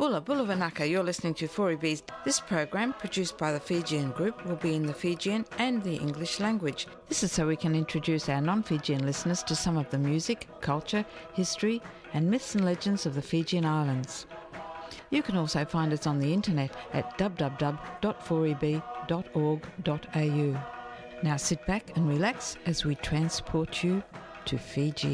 Bula Vanaka, you're listening to 4EB's. This program, produced by the Fijian Group, will be in the Fijian and the English language. This is so we can introduce our non-Fijian listeners to some of the music, culture, history and myths and legends of the Fijian Islands. You can also find us on the internet at www.4eb.org.au. Now sit back and relax as we transport you to Fiji.